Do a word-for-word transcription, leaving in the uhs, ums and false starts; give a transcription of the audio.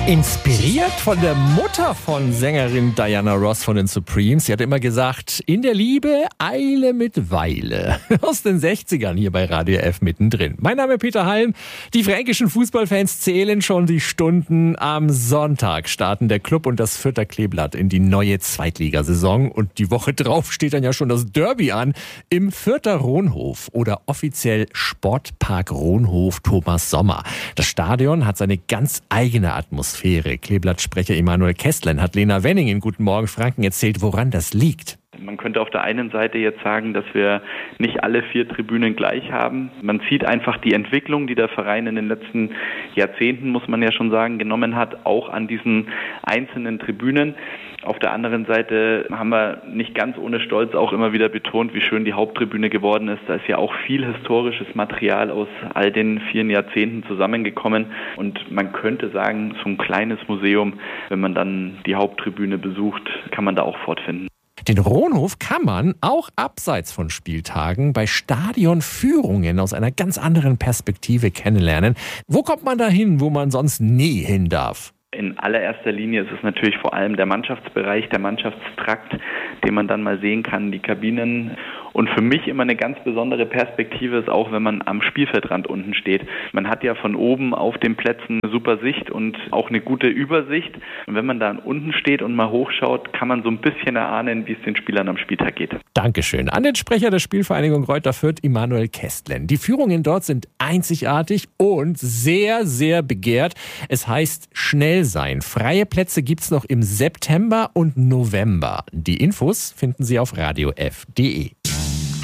Inspiriert von der Mutter von Sängerin Diana Ross von den Supremes. Sie hat immer gesagt, in der Liebe Eile mit Weile. Aus den sechzigern hier bei Radio F mittendrin. Mein Name ist Peter Halm. Die fränkischen Fußballfans zählen schon die Stunden. Am Sonntag starten der Club und das Fürther Kleeblatt in die neue Zweitligasaison. Und die Woche drauf steht dann ja schon das Derby an im Fürther Ronhof oder offiziell Sportpark Ronhof Thomas Sommer. Das Stadion hat seine ganz eigene Atmosphäre. Kleeblatt-Sprecher Emanuel Kästlein hat Lena Wenning in Guten Morgen Franken erzählt, woran das liegt. Man könnte auf der einen Seite jetzt sagen, dass wir nicht alle vier Tribünen gleich haben. Man sieht einfach die Entwicklung, die der Verein in den letzten Jahrzehnten, muss man ja schon sagen, genommen hat, auch an diesen einzelnen Tribünen. Auf der anderen Seite haben wir nicht ganz ohne Stolz auch immer wieder betont, wie schön die Haupttribüne geworden ist. Da ist ja auch viel historisches Material aus all den vielen Jahrzehnten zusammengekommen. Und man könnte sagen, so ein kleines Museum, wenn man dann die Haupttribüne besucht, kann man da auch fortfinden. Den Ronhof kann man auch abseits von Spieltagen bei Stadionführungen aus einer ganz anderen Perspektive kennenlernen. Wo kommt man da hin, wo man sonst nie hin darf? In allererster Linie ist es natürlich vor allem der Mannschaftsbereich, der Mannschaftstrakt, den man dann mal sehen kann, die Kabinen. Und für mich immer eine ganz besondere Perspektive ist auch, wenn man am Spielfeldrand unten steht. Man hat ja von oben auf den Plätzen eine super Sicht und auch eine gute Übersicht. Und wenn man da unten steht und mal hochschaut, kann man so ein bisschen erahnen, wie es den Spielern am Spieltag geht. Dankeschön. An den Sprecher der Spielvereinigung Greuther Fürth, Emanuel Kästlein. Die Führungen dort sind einzigartig und sehr, sehr begehrt. Es heißt schnell sein. Freie Plätze gibt's noch im September und November. Die Infos finden Sie auf radio f punkt de.